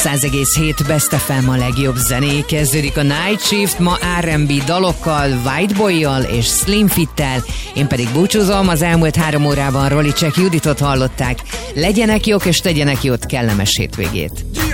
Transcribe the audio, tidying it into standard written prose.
100,7 Best FM, a legjobb zené. Kezdődik a Night Shift, ma R&B dalokkal, White Boy-jal és Slim Fit-tel. Én pedig búcsúzom, az elmúlt 3 órában Rolicek Juditot hallották. Legyenek jók és tegyenek jót, kellemes hétvégét.